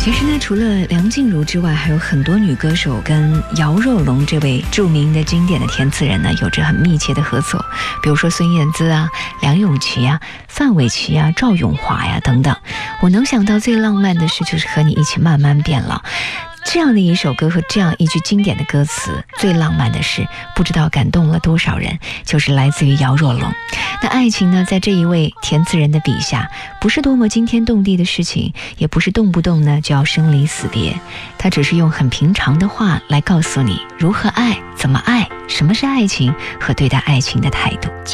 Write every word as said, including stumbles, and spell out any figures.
其实呢，除了梁静茹之外，还有很多女歌手跟姚若龙这位著名的经典的填词人呢，有着很密切的合作。比如说孙燕姿啊、梁咏琪啊、范玮琪啊、赵咏华呀等等。我能想到最浪漫的事，就是和你一起慢慢变老。这样的一首歌和这样一句经典的歌词，最浪漫的事，不知道感动了多少人，就是来自于姚若龙。那爱情呢，在这一位填词人的笔下，不是多么惊天动地的事情，也不是动不动呢就要生离死别，他只是用很平常的话来告诉你如何爱、怎么爱、什么是爱情和对待爱情的态度。